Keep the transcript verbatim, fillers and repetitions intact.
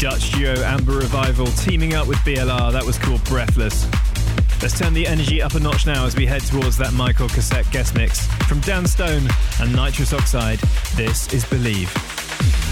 Dutch duo Amber Revival teaming up with B L R. That was called Breathless. Let's turn the energy up a notch now as we head towards that Michael Cassette guest mix. From Dan Stone and Nitrous Oxide, this is Believe.